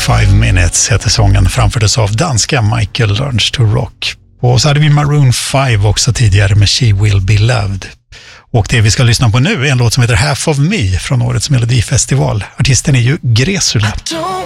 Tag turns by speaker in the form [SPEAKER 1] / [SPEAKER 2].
[SPEAKER 1] 25 Minutes heter sången, framfördes av danska Michael Learns to Rock. Och så hade vi Maroon 5 också tidigare med She Will Be Loved. Och det vi ska lyssna på nu är en låt som heter Half of Me från årets Melodifestival. Artisten är ju Gresula.